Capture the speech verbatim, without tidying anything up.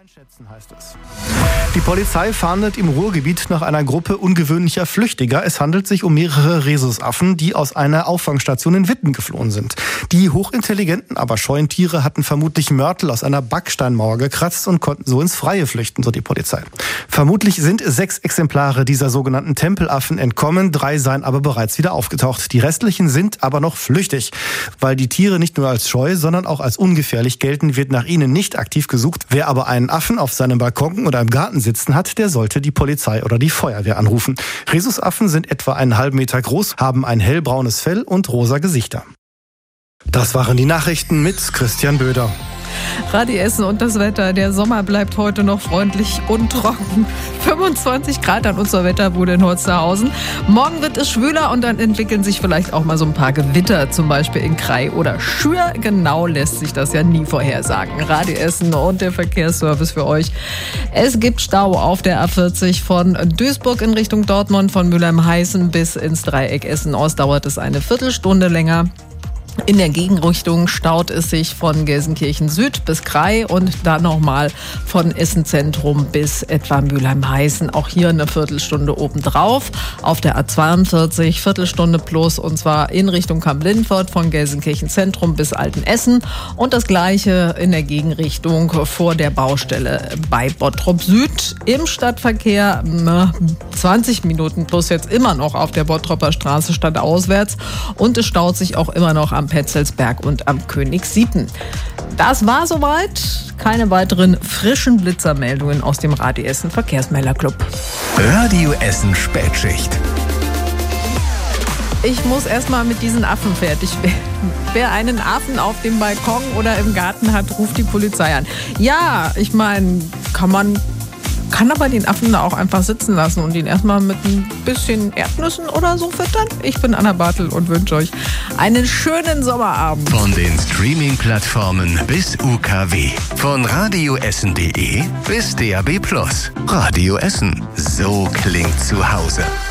Einschätzen heißt es. Die Polizei fahndet im Ruhrgebiet nach einer Gruppe ungewöhnlicher Flüchtiger. Es handelt sich um mehrere Rhesusaffen, die aus einer Auffangstation in Witten geflohen sind. Die hochintelligenten, aber scheuen Tiere hatten vermutlich Mörtel aus einer Backsteinmauer gekratzt und konnten so ins Freie flüchten, so die Polizei. Vermutlich sind sechs Exemplare dieser sogenannten Tempelaffen entkommen, drei seien aber bereits wieder aufgetaucht. Die restlichen sind aber noch flüchtig. Weil die Tiere nicht nur als scheu, sondern auch als ungefährlich gelten, wird nach ihnen nicht aktiv gesucht. Wer aber einen Affen auf seinem Balkon oder im Garten sitzen hat, der sollte die Polizei oder die Feuerwehr anrufen. Rhesusaffen sind etwa einen halben Meter groß, haben ein hellbraunes Fell und rosa Gesichter. Das waren die Nachrichten mit Christian Böder. Radio Essen und das Wetter. Der Sommer bleibt heute noch freundlich und trocken. fünfundzwanzig Grad an unserer Wetterbude in Holsterhausen. Morgen wird es schwüler und dann entwickeln sich vielleicht auch mal so ein paar Gewitter, zum Beispiel in Krai oder Schür. Genau lässt sich das ja nie vorhersagen. Radio Essen und der Verkehrsservice für euch. Es gibt Stau auf der A vierzig von Duisburg in Richtung Dortmund, von Mülheim-Heißen bis ins Dreieck Essen-Ost dauert es eine Viertelstunde länger. In der Gegenrichtung staut es sich von Gelsenkirchen Süd bis Krai und dann nochmal von Essen Zentrum bis etwa Mülheim-Heißen. Auch hier eine Viertelstunde obendrauf. Auf der A zweiundvierzig Viertelstunde plus und zwar in Richtung Kamp-Lindfort von Gelsenkirchen Zentrum bis Altenessen. Und das gleiche in der Gegenrichtung vor der Baustelle bei Bottrop Süd. Im Stadtverkehr zwanzig Minuten plus jetzt immer noch auf der Bottroper Straße stadtauswärts. Und es staut sich auch immer noch am Petzelsberg und am Königsiepen. Das war soweit. Keine weiteren frischen Blitzermeldungen aus dem Radio Essen Verkehrsmelderclub. Radio Essen Spätschicht. Ich muss erstmal mit diesen Affen fertig werden. Wer einen Affen auf dem Balkon oder im Garten hat, ruft die Polizei an. Ja, ich meine, kann man Kann aber den Affen da auch einfach sitzen lassen und ihn erstmal mit ein bisschen Erdnüssen oder so füttern. Ich bin Anna Bartel und wünsche euch einen schönen Sommerabend. Von den Streaming-Plattformen bis U K W. Von radioessen punkt de bis D A B plus. Radio Essen. So klingt zu Hause.